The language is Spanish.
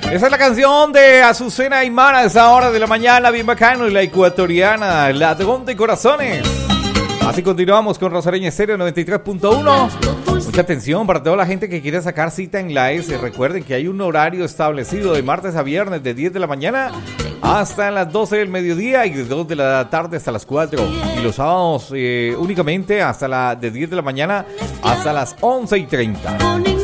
Esa es la canción de Azucena Aymara a esa hora de la mañana, bien bacano, y la ecuatoriana, Ladrón de Corazones. Así continuamos con Rosareña Estéreo 93.1. Mucha atención para toda la gente que quiere sacar cita en la S. Recuerden que hay un horario establecido de martes a viernes de 10 de la mañana hasta las 12 del mediodía y de 2 de la tarde hasta las 4. Y los sábados únicamente hasta de 10 de la mañana hasta las 11:30.